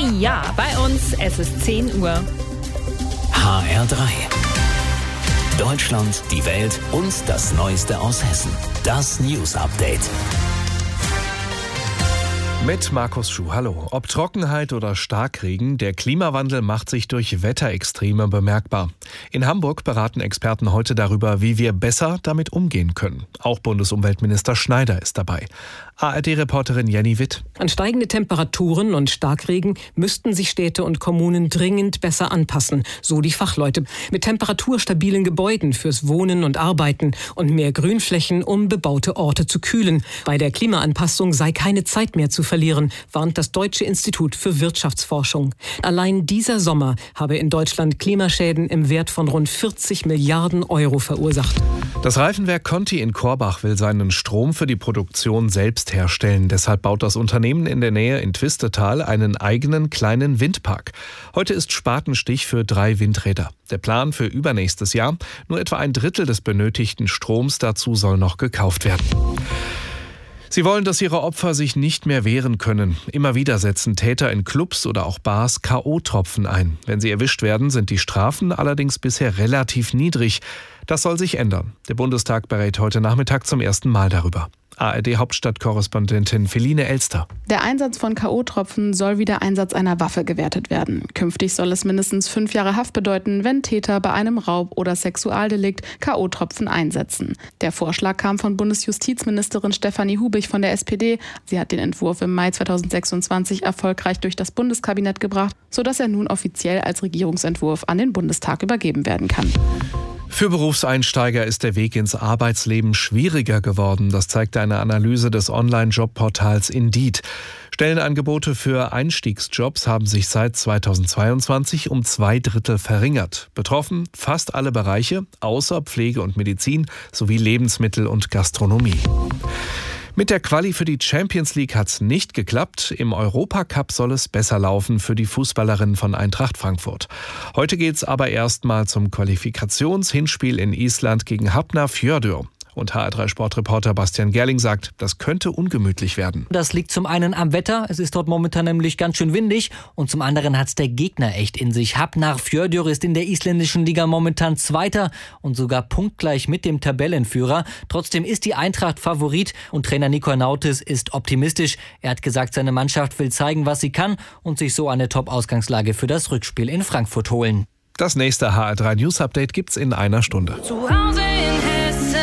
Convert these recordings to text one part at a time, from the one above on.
Ja, bei uns, es ist 10 Uhr. HR3. Deutschland, die Welt und das Neueste aus Hessen. Das News-Update. Mit Markus Schuh, hallo. Ob Trockenheit oder Starkregen, der Klimawandel macht sich durch Wetterextreme bemerkbar. In Hamburg beraten Experten heute darüber, wie wir besser damit umgehen können. Auch Bundesumweltminister Schneider ist dabei. ARD-Reporterin Jenny Witt. An steigende Temperaturen und Starkregen müssten sich Städte und Kommunen dringend besser anpassen, so die Fachleute. Mit temperaturstabilen Gebäuden fürs Wohnen und Arbeiten und mehr Grünflächen, um bebaute Orte zu kühlen. Bei der Klimaanpassung sei keine Zeit mehr zu verlieren, warnt das Deutsche Institut für Wirtschaftsforschung. Allein dieser Sommer habe in Deutschland Klimaschäden im Wert von rund 40 Milliarden Euro verursacht. Das Reifenwerk Conti in Korbach will seinen Strom für die Produktion selbst herstellen. Deshalb baut das Unternehmen in der Nähe in Twistetal einen eigenen kleinen Windpark. Heute ist Spatenstich für 3 Windräder. Der Plan für übernächstes Jahr: nur etwa ein Drittel des benötigten Stroms dazu soll noch gekauft werden. Sie wollen, dass ihre Opfer sich nicht mehr wehren können. Immer wieder setzen Täter in Clubs oder auch Bars K.O.-Tropfen ein. Wenn sie erwischt werden, sind die Strafen allerdings bisher relativ niedrig. Das soll sich ändern. Der Bundestag berät heute Nachmittag zum ersten Mal darüber. ARD-Hauptstadtkorrespondentin Feline Elster. Der Einsatz von K.O.-Tropfen soll wie der Einsatz einer Waffe gewertet werden. Künftig soll es mindestens 5 Jahre Haft bedeuten, wenn Täter bei einem Raub- oder Sexualdelikt K.O.-Tropfen einsetzen. Der Vorschlag kam von Bundesjustizministerin Stefanie Hubich von der SPD. Sie hat den Entwurf im Mai 2026 erfolgreich durch das Bundeskabinett gebracht, sodass er nun offiziell als Regierungsentwurf an den Bundestag übergeben werden kann. Für Berufseinsteiger ist der Weg ins Arbeitsleben schwieriger geworden. Das zeigt eine Analyse des Online-Jobportals Indeed. Stellenangebote für Einstiegsjobs haben sich seit 2022 um 2/3 verringert. Betroffen fast alle Bereiche, außer Pflege und Medizin sowie Lebensmittel und Gastronomie. Mit der Quali für die Champions League hat's nicht geklappt. Im Europacup soll es besser laufen für die Fußballerinnen von Eintracht Frankfurt. Heute geht's aber erstmal zum Qualifikationshinspiel in Island gegen Hafnarfjörður. Und HR3-Sportreporter Bastian Gerling sagt, das könnte ungemütlich werden. Das liegt zum einen am Wetter, es ist dort momentan nämlich ganz schön windig, und zum anderen hat's der Gegner echt in sich. Hafnarfjörður ist in der isländischen Liga momentan Zweiter und sogar punktgleich mit dem Tabellenführer. Trotzdem ist die Eintracht Favorit und Trainer Nico Nautis ist optimistisch. Er hat gesagt, seine Mannschaft will zeigen, was sie kann und sich so eine Top-Ausgangslage für das Rückspiel in Frankfurt holen. Das nächste HR3 News Update gibt's in einer Stunde. Zu Hause in Hessen.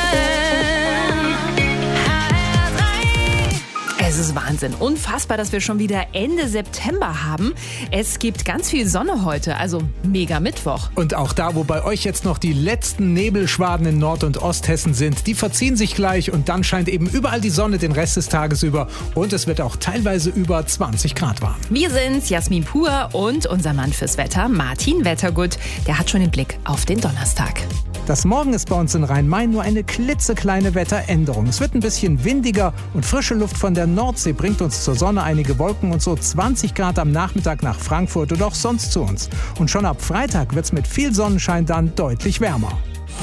Es ist Wahnsinn. Unfassbar, dass wir schon wieder Ende September haben. Es gibt ganz viel Sonne heute, also mega Mittwoch. Und auch da, wo bei euch jetzt noch die letzten Nebelschwaden in Nord- und Osthessen sind, die verziehen sich gleich und dann scheint eben überall die Sonne den Rest des Tages über und es wird auch teilweise über 20 Grad warm. Wir sind's, Jasmin Pur und unser Mann fürs Wetter, Martin Wettergut. Der hat schon den Blick auf den Donnerstag. Das Morgen ist bei uns in Rhein-Main nur eine klitzekleine Wetteränderung. Es wird ein bisschen windiger und frische Luft von der Nordsee bringt uns zur Sonne, einige Wolken und so 20 Grad am Nachmittag nach Frankfurt oder auch sonst zu uns. Und schon ab Freitag wird es mit viel Sonnenschein dann deutlich wärmer.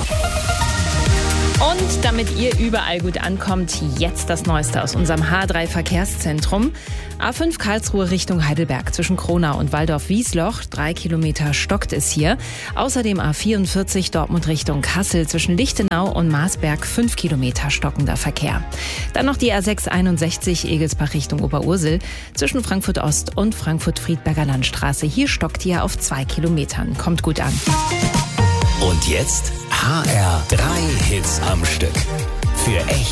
Und damit ihr überall gut ankommt, jetzt das Neueste aus unserem H3-Verkehrszentrum. A5 Karlsruhe Richtung Heidelberg zwischen Kronau und Waldorf-Wiesloch. 3 Kilometer stockt es hier. Außerdem A44 Dortmund Richtung Kassel zwischen Lichtenau und Marsberg. 5 Kilometer stockender Verkehr. Dann noch die A661 Egelsbach Richtung Oberursel zwischen Frankfurt Ost und Frankfurt-Friedberger Landstraße. Hier stockt ihr auf 2 Kilometern. Kommt gut an. Und jetzt HR3 Hits am Stück. Für echt